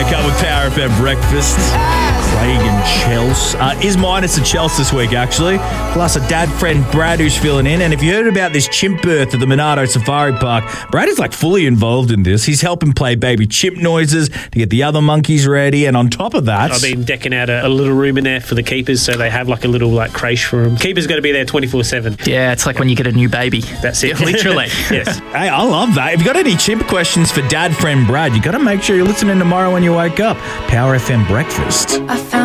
wake up with Power FM breakfast. Craig and Chels. Is minus a Chels this week, actually. Plus a dad friend, Brad, who's filling in. And if you heard about this chimp birth at the Monardo Safari Park, Brad is like fully involved in this. He's helping play baby chimp noises to get the other monkeys ready. And on top of that... I've been decking out a little room in there for the keepers, so they have like a little like creche for them. Keepers got to be there 24/7. Yeah, it's like when you get a new baby. That's it. Literally. Yes. Hey, I love that. If you got any chimp questions for dad friend Brad, you got to make sure you're listening tomorrow when you wake up. Power FM breakfast. I found